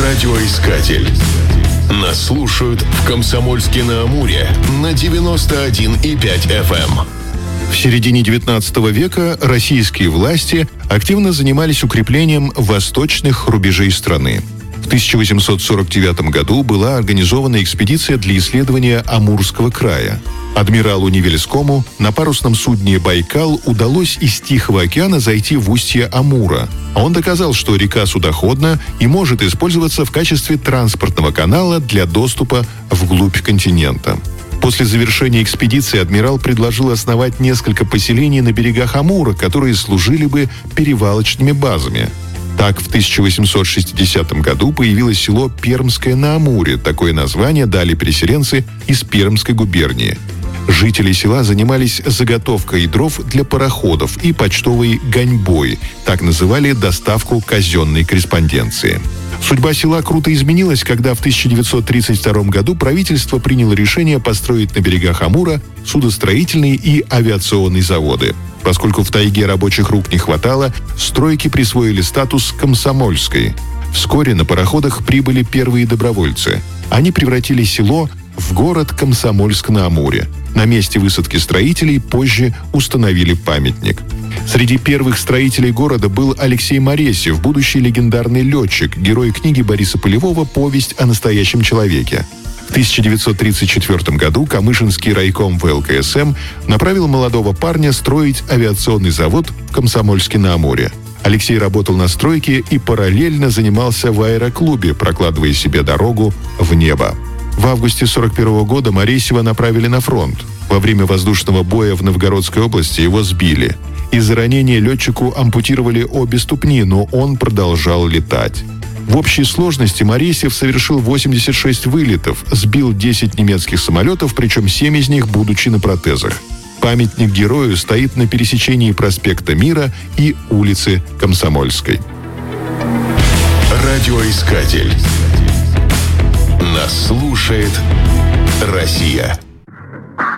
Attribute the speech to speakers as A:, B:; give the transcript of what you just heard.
A: Радиоискатель. Нас слушают в Комсомольске-на-Амуре на 91,5 FM.
B: В середине XIX века российские власти активно занимались укреплением восточных рубежей страны. В 1849 году была организована экспедиция для исследования Амурского края. Адмиралу Невельскому на парусном судне «Байкал» удалось из Тихого океана зайти в устье Амура. А он доказал, что река судоходна и может использоваться в качестве транспортного канала для доступа вглубь континента. После завершения экспедиции адмирал предложил основать несколько поселений на берегах Амура, которые служили бы перевалочными базами. Так, в 1860 году появилось село Пермское на Амуре. Такое название дали переселенцы из Пермской губернии. Жители села занимались заготовкой дров для пароходов и почтовой гоньбой. Так называли доставку казенной корреспонденции. Судьба села круто изменилась, когда в 1932 году правительство приняло решение построить на берегах Амура судостроительные и авиационные заводы. Поскольку в тайге рабочих рук не хватало, стройки присвоили статус комсомольской. Вскоре на пароходах прибыли первые добровольцы. Они превратили село в город Комсомольск-на-Амуре. На месте высадки строителей позже установили памятник. Среди первых строителей города был Алексей Моресьев, будущий легендарный летчик, герой книги Бориса Полевого «Повесть о настоящем человеке». В 1934 году Камышинский райком ВЛКСМ направил молодого парня строить авиационный завод в Комсомольске-на-Амуре. Алексей работал на стройке и параллельно занимался в аэроклубе, прокладывая себе дорогу в небо. В августе 1941 года Моресьева направили на фронт. Во время воздушного боя в Новгородской области его сбили. Из-за ранения летчику ампутировали обе ступни, но он продолжал летать. В общей сложности Моресьев совершил 86 вылетов, сбил 10 немецких самолетов, причем 7 из них будучи на протезах. Памятник герою стоит на пересечении проспекта Мира и улицы Комсомольской.
A: Радиоискатель. Нас слушает Россия.